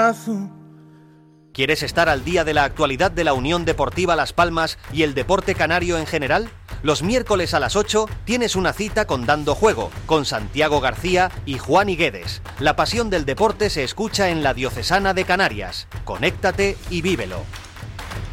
abrazo. ¿Quieres estar al día de la actualidad de la Unión Deportiva Las Palmas y el deporte canario en general? Los miércoles a las 8 tienes una cita con Dando Juego, con Santiago García y Juan Higuedes. La pasión del deporte se escucha en la Diocesana de Canarias. Conéctate y vívelo.